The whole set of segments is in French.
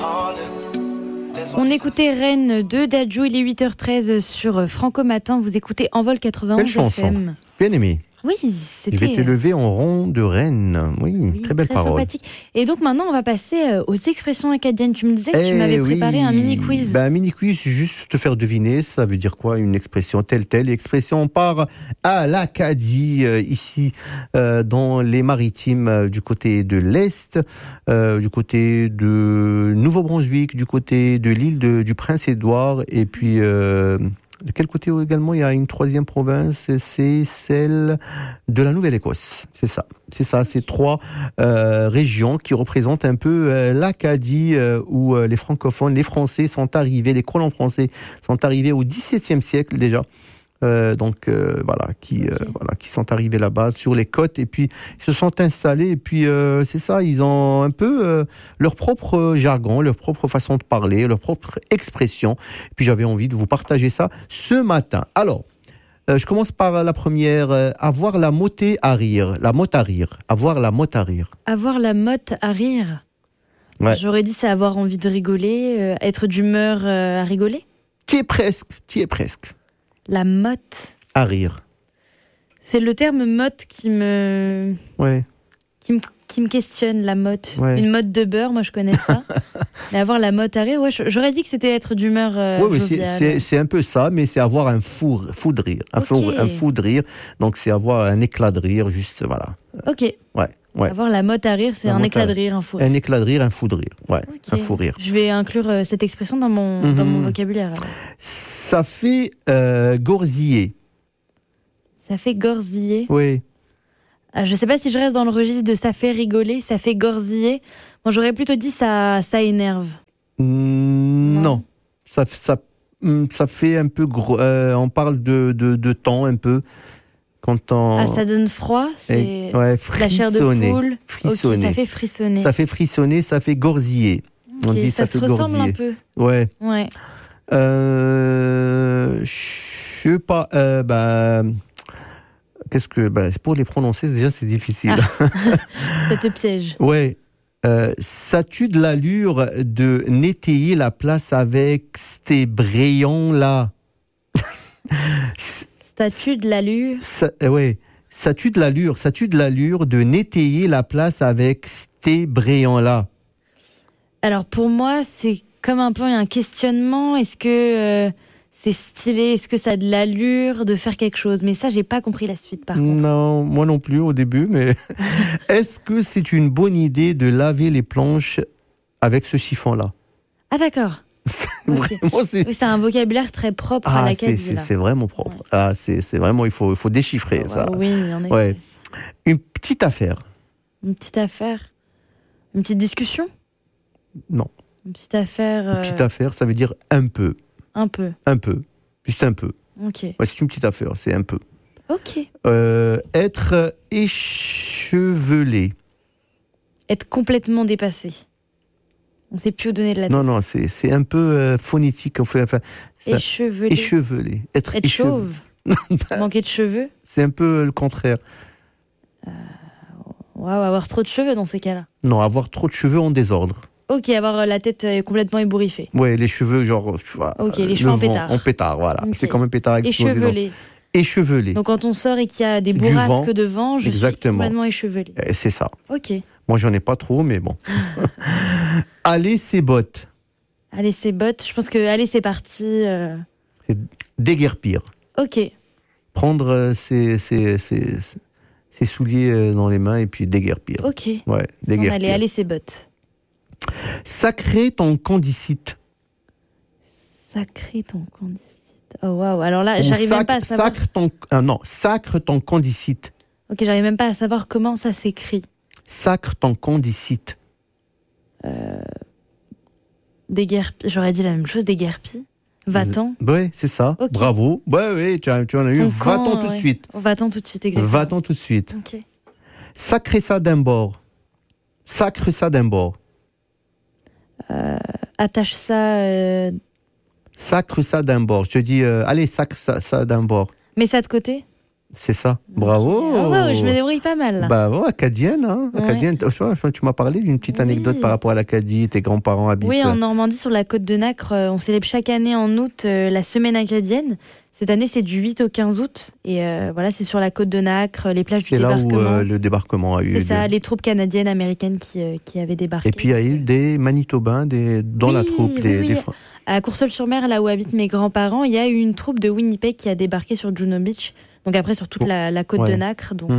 On écoutait Rennes de Dadju, il est 8h13 sur Franco Matin. Vous écoutez Envol 91 FM. Bien aimé. Oui, c'était... Je vais te lever en rond de Rennes. Oui, très belle très parole. Sympathique. Et donc maintenant, on va passer aux expressions acadiennes. Tu me disais que tu m'avais préparé un mini-quiz. Un mini-quiz, juste te faire deviner, ça veut dire quoi, une expression telle. L'expression part à l'Acadie, ici, dans les maritimes, du côté de l'Est, du côté de Nouveau-Brunswick, du côté de l'île du Prince-Édouard, et puis... de quel côté également il y a une troisième province, c'est celle de la Nouvelle-Écosse. C'est ça. C'est trois régions qui représentent un peu l'Acadie où les francophones, les Français sont arrivés, les colons français sont arrivés au XVIIe siècle déjà. Qui sont arrivés là-bas sur les côtes et puis ils se sont installés et puis c'est ça, ils ont un peu leur propre jargon, leur propre façon de parler, leur propre expression. Et puis j'avais envie de vous partager ça ce matin. Alors, je commence par la première, avoir la motte à rire. La motte à rire. Avoir la motte à rire. Avoir la motte à rire. Ouais. J'aurais dit c'est avoir envie de rigoler, être d'humeur à rigoler. Tu y es presque. La motte à rire. C'est le terme motte qui me questionne, la motte. Ouais. Une motte de beurre, moi je connais ça. Mais avoir la motte à rire, j'aurais dit que c'était être d'humeur joviale. C'est un peu ça, mais c'est avoir un fou de rire. Un fou de rire, donc c'est avoir un éclat de rire, juste voilà. Ok. Ouais. Avoir la motte à rire, c'est un éclat de rire, un fou rire. Un éclat de rire, un fou de rire. Ouais, okay. Un fou rire. Je vais inclure cette expression dans mon vocabulaire. Alors. Ça fait gorziller. Ça fait gorziller. Oui. Je sais pas si je reste dans le registre de ça fait rigoler, ça fait gorziller. Moi, j'aurais plutôt dit ça énerve. Non. Ça fait un peu gros. On parle de temps un peu. Ça donne froid, c'est la chair de poule. Frissonner. Okay, ça fait frissonner. Ça fait frissonner, ça fait gorziller. Okay, on dit ça se ressemble un peu. Ouais. Je sais pas. Pour les prononcer, déjà, c'est difficile. Ça te piège. Ouais. Ça tue de l'allure de n'étayer la place avec ces brayons-là. Ça tue de l'allure. Ça tue de l'allure de n'étayer la place avec ces brayons-là. Alors pour moi, c'est comme un peu un questionnement. Est-ce que c'est stylé? Est-ce que ça a de l'allure de faire quelque chose? Mais ça, j'ai pas compris la suite par contre. Non, moi non plus au début. Mais est-ce que c'est une bonne idée de laver les planches avec ce chiffon-là? Ah d'accord. Okay. C'est un vocabulaire très propre à l'Acadie. C'est vraiment propre. Ouais. Ah, c'est vraiment, il faut déchiffrer ça. Oui, en effet. Ouais. Une petite affaire. Une petite affaire. Une petite discussion? Non. Une petite affaire. Une petite affaire, ça veut dire un peu. Un peu. Un peu. Juste un peu. Ok. Ouais, c'est une petite affaire, c'est un peu. Ok. Être échevelé. Être complètement dépassé. On ne sait plus où donner de la tête. Non, c'est un peu phonétique. Échevelé. Échevelé. Être chauve. Manquer de cheveux. C'est un peu le contraire. Avoir trop de cheveux dans ces cas-là. Non, avoir trop de cheveux en désordre. Ok, avoir la tête complètement ébouriffée. Ouais, les cheveux, genre. Ok, les cheveux en pétard. En pétard, voilà. Okay. C'est comme un pétard explosé. Échevelé. Donc quand on sort et qu'il y a des bourrasques de vent, je suis complètement échevelé. C'est ça. Ok. Moi, j'en ai pas trop, mais bon. Aller, c'est bottes. Aller, c'est bottes. Je pense que aller, c'est parti. C'est déguerpir. Ok. Prendre ses souliers dans les mains et puis déguerpir. Ok. Ouais, déguerpir. Aller, c'est bottes. Sacré ton condicite. Sacré ton condicite. Oh waouh. Alors là, j'arrive même pas à savoir. Sacre ton condicite. Ok, j'arrive même pas à savoir comment ça s'écrit. Sacre ton condicite. J'aurais dit la même chose, déguerpi. Va-t'en. Oui, c'est ça. Okay. Bravo. Oui, tu en as eu. Va-t'en tout de suite. Va-t'en tout de suite, exactement. Va-t'en tout de suite. Ok. Sacré ça d'un bord. Sacre ça d'un bord. Attache ça. Sacre ça d'un bord. Je te dis, allez, sacre ça d'un bord. Mets ça de côté. C'est ça. Bravo. Je me débrouille pas mal. Là. Bah ouais, acadienne, hein. Acadienne. Ouais. Tu m'as parlé d'une petite anecdote par rapport à l'Acadie. Tes grands-parents habitent. Oui, en Normandie, sur la côte de Nacre, on célèbre chaque année en août la semaine acadienne. Cette année, c'est du 8 au 15 août. Et voilà, c'est sur la côte de Nacre, les plages du débarquement. C'est là où le débarquement a eu. C'est ça, les troupes canadiennes, américaines qui avaient débarqué. Et puis, il y a eu des Manitobains dans la troupe. Oui. À Courseulles-sur-Mer, là où habitent mes grands-parents, il y a eu une troupe de Winnipeg qui a débarqué sur Juno Beach. Donc après, sur toute la côte de Nacre. Donc,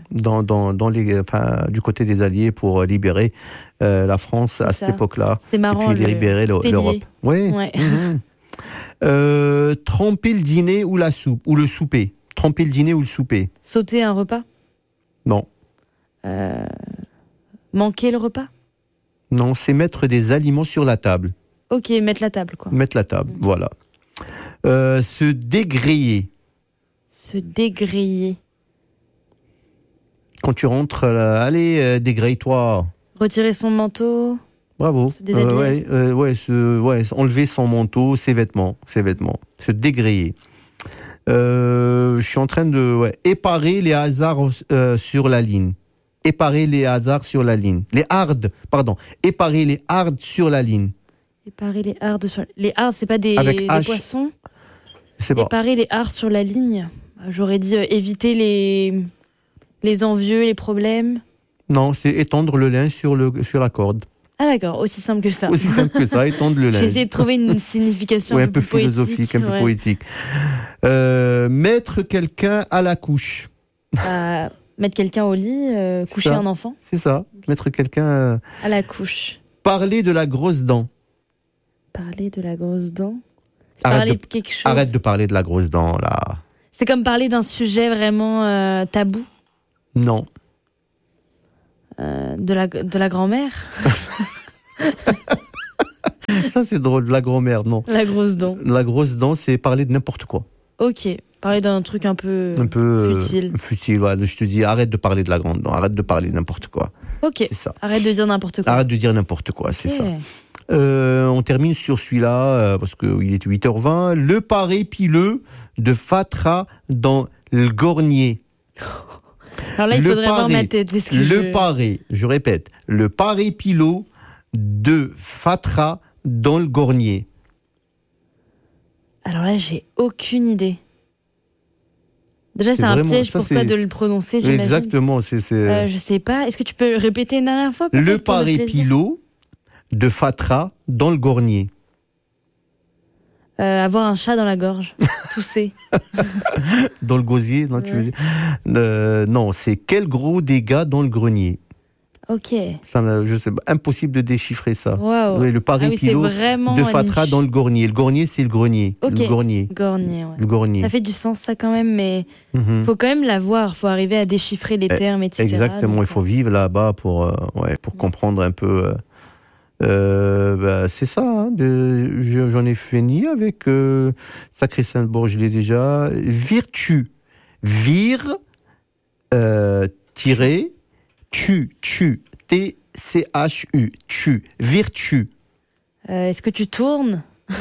du côté des Alliés pour libérer la France à cette époque-là. C'est marrant. Et puis libérer l'Europe. Oui. Ouais. Tremper le dîner ou la soupe ou le souper. Tremper le dîner ou le souper. Sauter un repas. Non. Manquer le repas. Non, c'est mettre des aliments sur la table. Ok, mettre la table, quoi. Mettre la table, voilà. Se dégrayer. Se dégrayer. Quand tu rentres, allez, dégraye-toi. Retirer son manteau. Bravo. Se déshabiller. Enlever son manteau, ses vêtements. Se dégrayer. Je suis en train de éparer les hasards sur la ligne. Éparer les hasards sur la ligne. Éparer les hardes sur la ligne. Éparer les hardes sur... Les hardes, c'est pas des poissons. C'est pas. Éparer les hardes sur la ligne. J'aurais dit éviter les envieux, les problèmes. Non, c'est étendre le lin sur la corde. Ah d'accord, aussi simple que ça. Aussi simple que ça, étendre le lin. J'ai essayé de trouver une signification un peu philosophique, un peu poétique. Mettre quelqu'un à la couche. Mettre quelqu'un au lit, coucher un enfant. C'est ça, mettre quelqu'un... à la couche. Parler de la grosse dent. Parler de la grosse dent. Parler de quelque chose. Arrête de parler de la grosse dent, là. C'est comme parler d'un sujet vraiment tabou. Non. De la grand-mère. Ça, c'est drôle, de la grand-mère, non. La grosse dent. La grosse dent, c'est parler de n'importe quoi. Ok, parler d'un truc un peu futile. Futile, ouais. Je te dis, arrête de parler de la grande dent, arrête de parler de n'importe quoi. Ok, c'est ça. Arrête de dire n'importe quoi. Arrête de dire n'importe quoi, c'est ça. On termine sur celui-là, parce qu'il est 8h20. Le paré pileux de Fatra dans le Gornier. Alors là, il faudrait voir ma tête. Je répète, le paré pileux de Fatra dans le Gornier. Alors là, j'ai aucune idée. Déjà, c'est un piège pour toi de le prononcer, j'imagine. Exactement. Je sais pas. Est-ce que tu peux répéter une dernière fois? Le paré pileux de Fatra dans le Gornier. Avoir un chat dans la gorge. Tousser. Dans le gosier, non, tu veux dire. Non, c'est quel gros dégâts dans le grenier. Ok. Ça, je sais pas, impossible de déchiffrer ça. Wow. Oui, le paré pileux de Fatra dans le Gornier. Le Gornier, c'est le grenier. Ok. Le Gornier. Ouais. Le Gornier. Ça fait du sens, ça, quand même, mais faut quand même l'avoir. Faut arriver à déchiffrer les termes, etc. Exactement, il faut vivre là-bas pour comprendre un peu... c'est ça, hein, j'en ai fini avec Sacré Sainte-Bourge, je l'ai déjà. Virtu. Tiré, tu, T-C-H-U, tu, virtu. Est-ce que tu tournes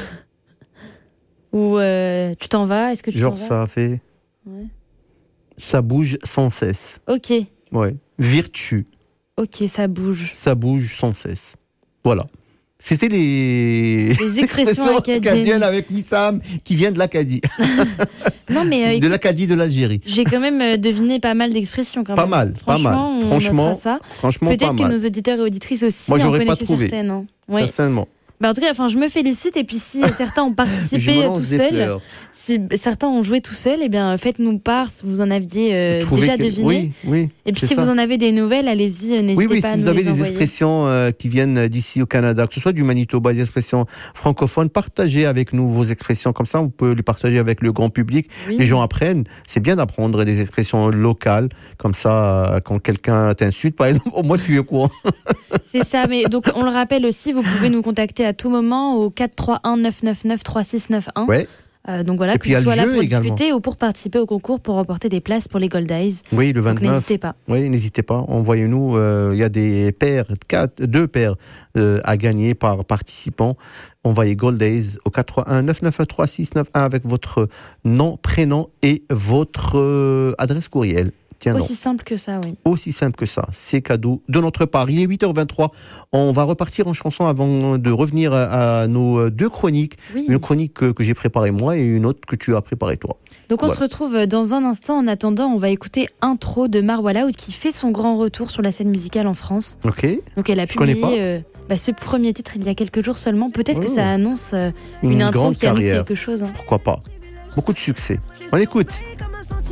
ou tu t'en vas? Est-ce que tu genre ça fait... Ouais. Ça bouge sans cesse. Ok. Ouais. Virtu. Ok, ça bouge. Ça bouge sans cesse. Voilà. C'était les expressions acadiennes avec Wissam qui vient de l'Acadie. Non, mais de l'Acadie de l'Algérie. J'ai quand même deviné pas mal d'expressions quand même. Pas mal. Franchement, ça. Franchement, peut-être que nos auditeurs et auditrices aussi moi, en j'aurais pas trouvé. Certaines. Hein. Certainement. Bah en tout cas, je me félicite, et puis si certains ont participé tout seuls, si certains ont joué tout seuls, eh bien faites-nous part si vous en aviez déjà deviné. Oui. Et puis si vous en avez des nouvelles, allez-y, n'hésitez pas à nous les envoyer. Si vous avez des expressions qui viennent d'ici au Canada, que ce soit du Manitoba, des expressions francophones, partagez avec nous vos expressions, comme ça vous pouvez les partager avec le grand public. Oui. Les gens apprennent, c'est bien d'apprendre des expressions locales, comme ça quand quelqu'un t'insulte par exemple, au moins tu es au courant. C'est ça, mais donc on le rappelle aussi, vous pouvez nous contacter à tout moment au 431 999 3691. Ouais. Donc voilà, Et que puis, il y a ce soit le là jeu pour également. discuter ou pour participer au concours pour remporter des places pour les Gold Eyes. Oui, le Donc 29. n'hésitez pas. Oui, n'hésitez pas. Envoyez-nous. Il y a des paires, deux paires à gagner par participant. Envoyez Gold Days au 81 993 691 avec votre nom, prénom et votre adresse courriel. Tiens, Aussi simple que ça, oui. Aussi simple que ça. C'est cadeau de notre part. Il est 8h23. On va repartir en chanson avant de revenir à nos deux chroniques. Oui. Une chronique que j'ai préparée moi et une autre que tu as préparée toi. Donc on se retrouve dans un instant. En attendant, on va écouter Intro de Marwa Loud qui fait son grand retour sur la scène musicale en France. Ok. Donc elle a publié ce premier titre il y a quelques jours seulement. Peut-être que ça annonce une intro grande qui annonce carrière. quelque chose. Pourquoi pas. Beaucoup de succès. On écoute.